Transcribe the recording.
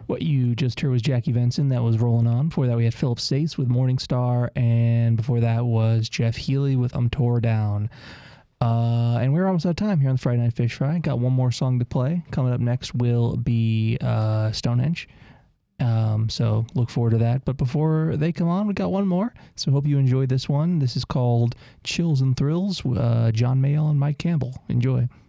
What you just heard was Jackie Venson. That was Rolling On. Before that, we had Philip Stace with Morning Star. And before that was Jeff Healey with I'm Tore Down. And we're almost out of time here on the Friday Night Fish Fry. Got one more song to play. Coming up next will be Stonehenge. So look forward to that. But before they come on, we got one more. So hope you enjoyed this one. This is called Chills and Thrills, John Mayall and Mike Campbell. Enjoy.